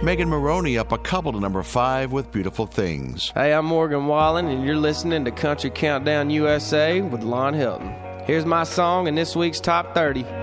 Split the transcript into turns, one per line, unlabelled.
Megan Maroney up a couple to number 5 with Beautiful Things.
Hey, I'm Morgan Wallen, and you're listening to Country Countdown USA with Lon Hilton. Here's my song in this week's Top 30.